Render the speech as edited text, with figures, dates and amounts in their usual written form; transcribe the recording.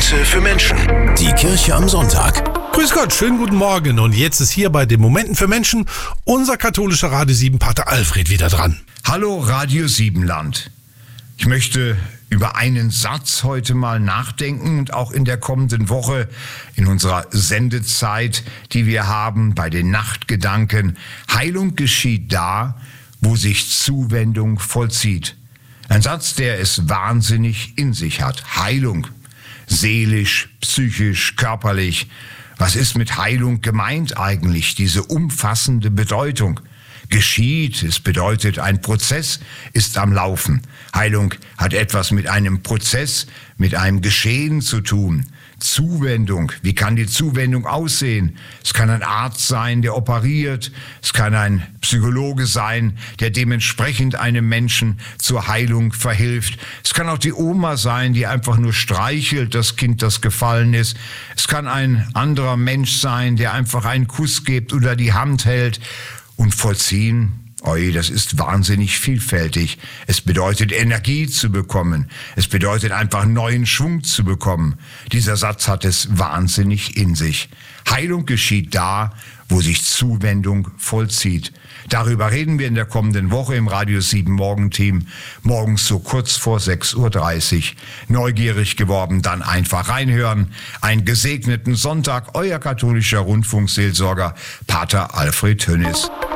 Momente für Menschen. Die Kirche am Sonntag. Grüß Gott, schönen guten Morgen. Und jetzt ist hier bei den Momenten für Menschen unser katholischer Radio 7 Pater Alfred wieder dran. Hallo Radio 7 Land. Ich möchte über einen Satz heute mal nachdenken und auch in der kommenden Woche in unserer Sendezeit, die wir haben bei den Nachtgedanken. Heilung geschieht da, wo sich Zuwendung vollzieht. Ein Satz, der es wahnsinnig in sich hat. Heilung. Seelisch, psychisch, körperlich. Was ist mit Heilung gemeint eigentlich? Diese umfassende Bedeutung. Geschieht, es bedeutet, ein Prozess ist am Laufen. Heilung hat etwas mit einem Prozess, mit einem Geschehen zu tun. Zuwendung, wie kann die Zuwendung aussehen? Es kann ein Arzt sein, der operiert. Es kann ein Psychologe sein, der dementsprechend einem Menschen zur Heilung verhilft. Es kann auch die Oma sein, die einfach nur streichelt, das Kind, das gefallen ist. Es kann ein anderer Mensch sein, der einfach einen Kuss gibt oder die Hand hält. Und vollziehen, das ist wahnsinnig vielfältig. Es bedeutet, Energie zu bekommen. Es bedeutet einfach, neuen Schwung zu bekommen. Dieser Satz hat es wahnsinnig in sich. Heilung geschieht da, wo sich Zuwendung vollzieht. Darüber reden wir in der kommenden Woche im Radio 7 Morgenteam. Morgens so kurz vor 6.30 Uhr. Neugierig geworden, dann einfach reinhören. Einen gesegneten Sonntag, euer katholischer Rundfunkseelsorger Pater Alfred Tönnis.